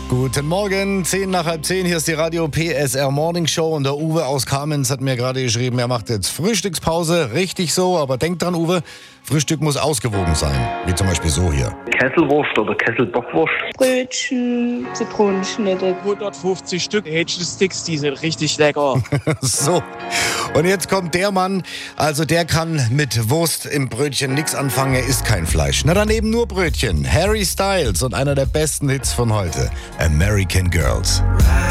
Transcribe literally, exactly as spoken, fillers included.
Guten Morgen, zehn nach halb zehn, hier ist die Radio P S R Morning Show und der Uwe aus Kamenz hat mir gerade geschrieben, er macht jetzt Frühstückspause, richtig so, aber denkt dran, Uwe, Frühstück muss ausgewogen sein, wie zum Beispiel so hier. Kesselwurst oder Kesselbockwurst. Brötchen, Zitronenschnitte. hundertfünfzig Stück Hähnchensticks, die sind richtig lecker. So, und jetzt kommt der Mann, also der kann mit Wurst im Brötchen nichts anfangen, er isst kein Fleisch. Na dann eben nur Brötchen. Harry Styles und einer der besten Hits von heute, American Girls.